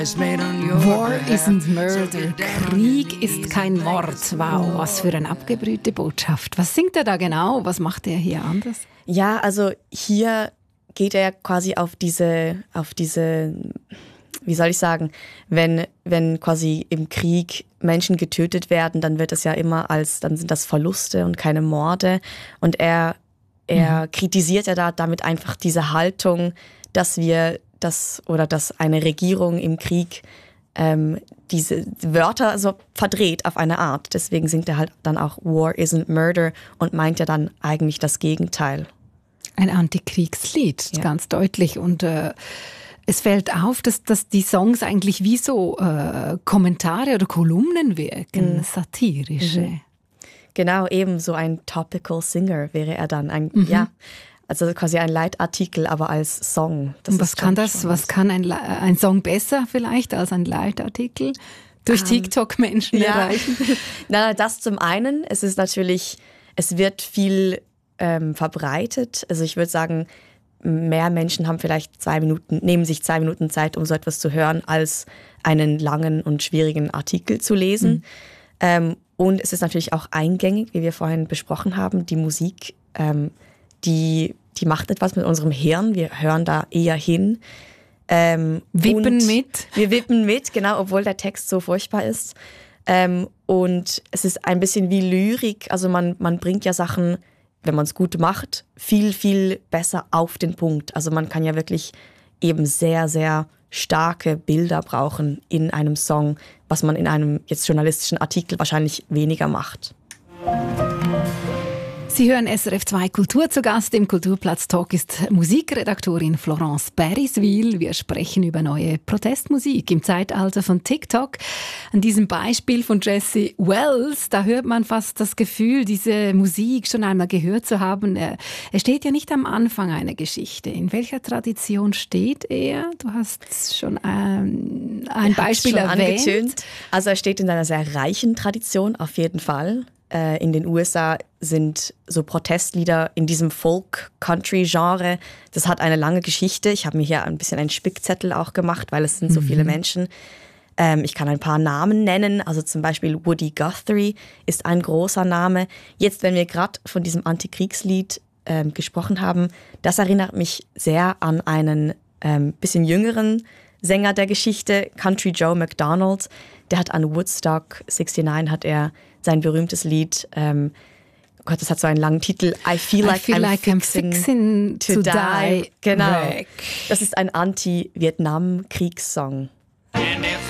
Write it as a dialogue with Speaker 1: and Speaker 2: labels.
Speaker 1: War isn't murder. Krieg ist kein Mord. Wow, was für eine abgebrühte Botschaft. Was singt er da genau? Was macht er hier anders?
Speaker 2: Ja, also hier geht er quasi auf diese, wie soll ich sagen, wenn quasi im Krieg Menschen getötet werden, dann wird es ja immer dann sind das Verluste und keine Morde. Und er kritisiert ja damit einfach diese Haltung, dass eine Regierung im Krieg diese Wörter so verdreht auf eine Art. Deswegen singt er halt dann auch War isn't murder und meint ja dann eigentlich das Gegenteil.
Speaker 1: Ein Antikriegslied, ja. Ganz deutlich. Und es fällt auf, dass die Songs eigentlich wie so Kommentare oder Kolumnen wirken, satirische.
Speaker 2: Mhm. Genau, eben so ein Topical Singer wäre er dann. Also quasi ein Leitartikel, aber als Song.
Speaker 1: Und was kann ein Song besser vielleicht als ein Leitartikel? Durch TikTok Menschen erreichen?
Speaker 2: Na, das zum einen. Es wird viel verbreitet. Also ich würde sagen, mehr Menschen haben vielleicht nehmen sich 2 Minuten Zeit, um so etwas zu hören, als einen langen und schwierigen Artikel zu lesen. Und es ist natürlich auch eingängig, wie wir vorhin besprochen haben. Die Musik, die macht etwas mit unserem Hirn. Wir hören da eher hin.
Speaker 1: Wippen mit?
Speaker 2: Wir wippen mit, genau, obwohl der Text so furchtbar ist. Und es ist ein bisschen wie Lyrik. Also man bringt ja Sachen, wenn man es gut macht, viel, viel besser auf den Punkt. Also man kann ja wirklich eben sehr, sehr starke Bilder brauchen in einem Song, was man in einem jetzt journalistischen Artikel wahrscheinlich weniger macht.
Speaker 1: Sie hören SRF 2 Kultur. Zu Gast im Kulturplatz-Talk ist Musikredaktorin Florence Beriswil. Wir sprechen über neue Protestmusik im Zeitalter von TikTok. An diesem Beispiel von Jesse Wells, da hört man fast das Gefühl, diese Musik schon einmal gehört zu haben. Er steht ja nicht am Anfang einer Geschichte. In welcher Tradition steht er? Du hast schon ein Beispiel erwähnt.
Speaker 2: Angetönt. Also er steht in einer sehr reichen Tradition, auf jeden Fall. In den USA sind so Protestlieder in diesem Folk-Country-Genre, das hat eine lange Geschichte. Ich habe mir hier ein bisschen einen Spickzettel auch gemacht, weil es sind so viele Menschen. Ich kann ein paar Namen nennen, also zum Beispiel Woody Guthrie ist ein großer Name. Jetzt, wenn wir gerade von diesem Antikriegslied gesprochen haben, das erinnert mich sehr an einen bisschen jüngeren Sänger der Geschichte, Country Joe McDonald. Der hat an Woodstock 69 hat er sein berühmtes Lied, das hat so einen langen Titel, I feel like I'm fixing to die. Genau. Wreck. Das ist ein Anti-Vietnam-Kriegssong.
Speaker 3: And if